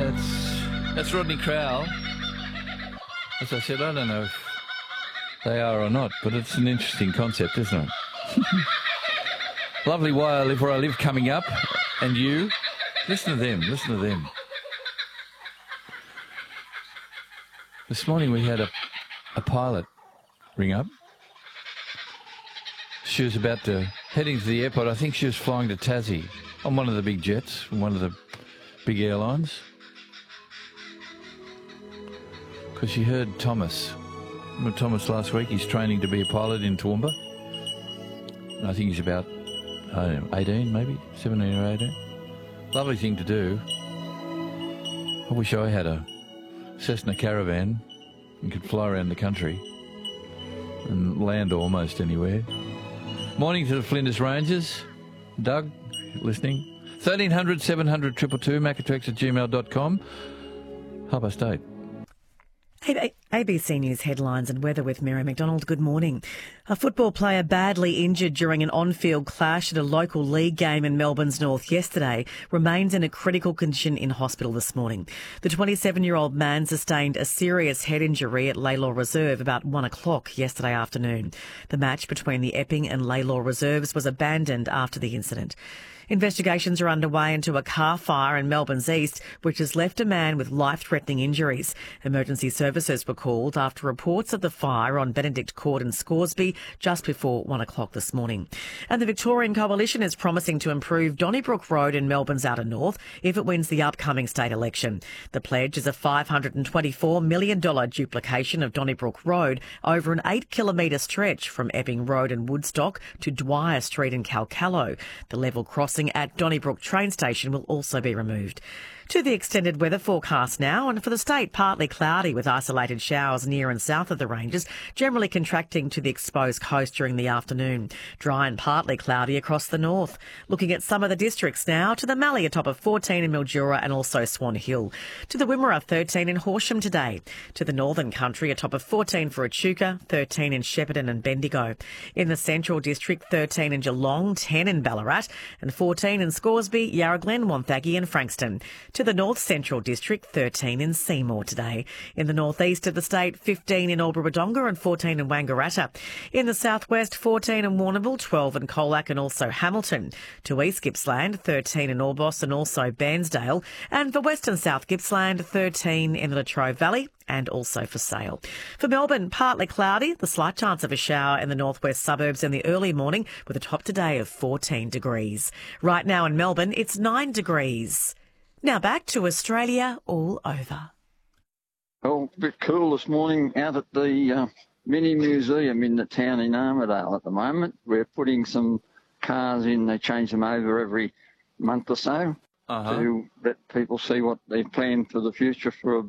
That's Rodney Crowell. As I said, I don't know if they are or not, but it's an interesting concept, isn't it? Lovely Why I Live Where I Live coming up, and you. Listen to them. This morning we had a pilot ring up. She was about to heading to the airport. I think she was flying to Tassie on one of the big jets from one of the big airlines. Because she heard Thomas. Remember Thomas last week? He's training to be a pilot in Toowoomba. And I think he's about, I don't know, 18 maybe? 17 or 18. Lovely thing to do. I wish I had a Cessna Caravan and could fly around the country and land almost anywhere. Morning to the Flinders Rangers. Doug, listening. 1300 700 222, macatrex@gmail.com. Half past 8. ABC News headlines and weather with Mary McDonald. Good morning. A football player badly injured during an on-field clash at a local league game in Melbourne's north yesterday remains in a critical condition in hospital this morning. The 27-year-old man sustained a serious head injury at Laylaw Reserve about 1 o'clock yesterday afternoon. The match between the Epping and Laylaw Reserves was abandoned after the incident. Investigations are underway into a car fire in Melbourne's east, which has left a man with life-threatening injuries. Emergency services were called after reports of the fire on Benedict Court in Scoresby just before 1 o'clock this morning. And the Victorian Coalition is promising to improve Donnybrook Road in Melbourne's outer north if it wins the upcoming state election. The pledge is a $524 million duplication of Donnybrook Road over an 8-kilometre stretch from Epping Road and Woodstock to Dwyer Street in Calcallo. The level crossing at Donnybrook train station will also be removed. To the extended weather forecast now, and for the state, partly cloudy with isolated showers near and south of the ranges, generally contracting to the exposed coast during the afternoon. Dry and partly cloudy across the north. Looking at some of the districts now, to the Mallee a top of 14 in Mildura and also Swan Hill. To the Wimmera 13 in Horsham today. To the northern country a top of 14 for Echuca, 13 in Shepparton and Bendigo. In the central district 13 in Geelong, 10 in Ballarat and 14 in Scoresby, Yarra Glen, Wonthaggi and Frankston. To the North Central District, 13 in Seymour today. In the northeast of the state, 15 in Albury-Wodonga and 14 in Wangaratta. In the southwest, 14 in Warrnambool, 12 in Colac and also Hamilton. To East Gippsland, 13 in Orbost and also Bairnsdale. And for Western South Gippsland, 13 in the Latrobe Valley and also for Sale. For Melbourne, partly cloudy, the slight chance of a shower in the northwest suburbs in the early morning with a top today of 14 degrees. Right now in Melbourne, it's 9 degrees. Now back to Australia all over. Well, a bit cool this morning out at the mini museum in the town in Armidale at the moment. We're putting some cars in. They change them over every month or so to let people see what they've planned for the future for